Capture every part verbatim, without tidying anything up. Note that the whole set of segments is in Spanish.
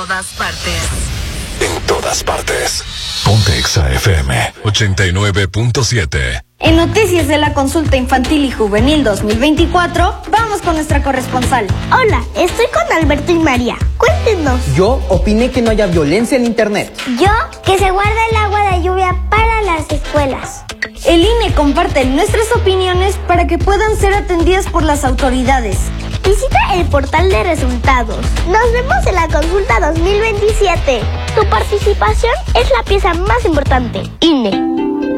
Todas partes. En todas partes. Ponte Exa F M ochenta y nueve punto siete. En noticias de la consulta infantil y juvenil dos mil veinticuatro, vamos con nuestra corresponsal. Hola, estoy con Alberto y María. Cuéntenos. Yo opiné que no haya violencia en internet. Yo, que se guarda el agua de lluvia para las escuelas. El I N E comparte nuestras opiniones para que puedan ser atendidas por las autoridades. Visita el portal de resultados. Nos vemos en la consulta dos mil veintisiete. Tu participación es la pieza más importante. I N E.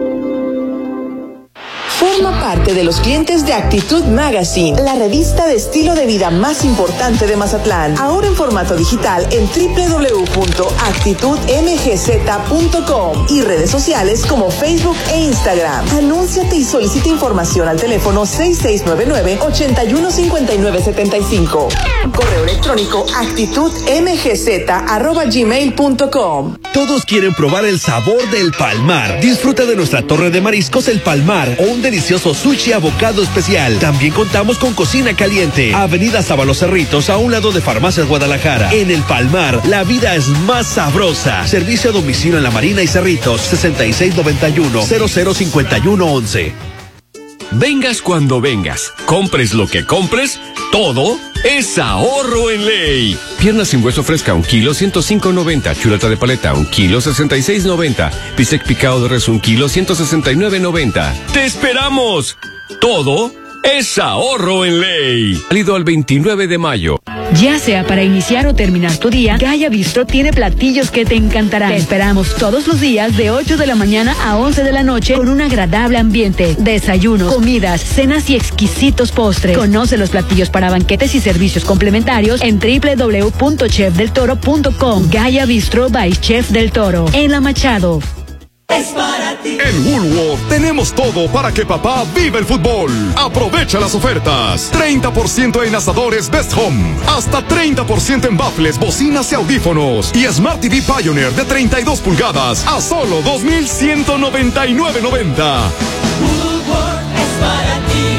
Forma parte de los clientes de Actitud Magazine, la revista de estilo de vida más importante de Mazatlán. Ahora en formato digital en doble u doble u doble u punto actitud m g z punto com y redes sociales como Facebook e Instagram. Anúnciate y solicita información al teléfono seis seis nueve nueve, ocho uno cinco nueve siete cinco. Correo electrónico actitudmgz arroba gmail punto com. Todos quieren probar el sabor del Palmar. Disfruta de nuestra torre de mariscos El Palmar o un delicioso sushi abocado especial. También contamos con cocina caliente. Avenida Sábalo Cerritos, a un lado de Farmacias Guadalajara. En El Palmar, la vida es más sabrosa. Servicio a domicilio en La Marina y Cerritos, sesenta y seis noventa y uno, cero cero cincuenta y uno once. Vengas cuando vengas, compres lo que compres, todo es ahorro en ley. Pierna sin hueso fresca, un kilo, ciento cinco noventa. Chuleta de paleta, un kilo, sesenta y seis noventa. Bistec picado de res, un kilo, ciento sesenta y nueve noventa. ¡Te esperamos! Todo es ahorro en ley. Válido al veintinueve de mayo. Ya sea para iniciar o terminar tu día, Gaia Bistro tiene platillos que te encantarán. Te esperamos todos los días de ocho de la mañana a once de la noche con un agradable ambiente. Desayunos, comidas, cenas y exquisitos postres. Conoce los platillos para banquetes y servicios complementarios en doble u doble u doble u punto chef del toro punto com. Gaia Bistro by Chef del Toro. En La Machado. Es para ti. En Woolworth tenemos todo para que papá viva el fútbol. Aprovecha las ofertas. treinta por ciento en asadores Best Home. Hasta treinta por ciento en baffles, bocinas y audífonos. Y Smart T V Pioneer de treinta y dos pulgadas a solo dos mil ciento noventa y nueve noventa. Woolworth es para ti.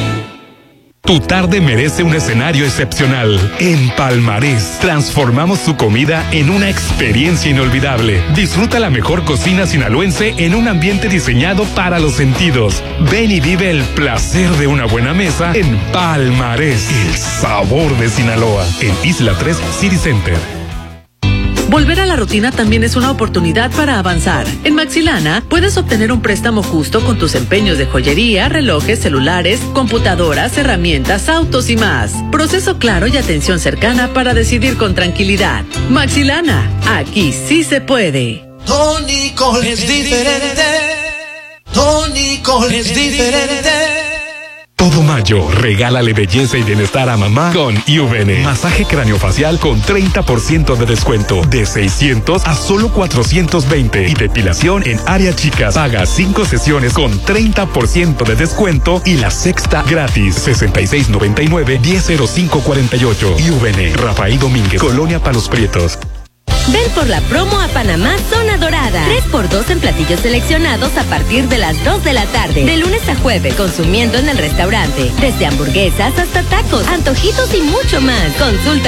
Tu tarde merece un escenario excepcional. En Palmarés, transformamos tu comida en una experiencia inolvidable. Disfruta la mejor cocina sinaloense en un ambiente diseñado para los sentidos. Ven y vive el placer de una buena mesa en Palmarés, el sabor de Sinaloa, en Isla tres City Center. Volver a la rutina también es una oportunidad para avanzar. En Maxilana puedes obtener un préstamo justo con tus empeños de joyería, relojes, celulares, computadoras, herramientas, autos y más. Proceso claro y atención cercana para decidir con tranquilidad. Maxilana, aquí sí se puede. Tónico es diferente. Tónico es diferente. Todo mayo, regálale belleza y bienestar a mamá con U V N. Masaje craniofacial con treinta por ciento de descuento. De seiscientos a solo cuatrocientos veinte. Y depilación en área chicas. Paga cinco sesiones con treinta por ciento de descuento y la sexta gratis. sesenta y seis noventa y nueve, diez cero cinco cuarenta y ocho. U V N. Rafael Domínguez. Colonia Palos Prietos. Ven por la promo a Panamá Zona Dorada. tres por dos en platillos seleccionados a partir de las dos de la tarde. De lunes a jueves, consumiendo en el restaurante. Desde hamburguesas hasta tacos, antojitos y mucho más. Consulta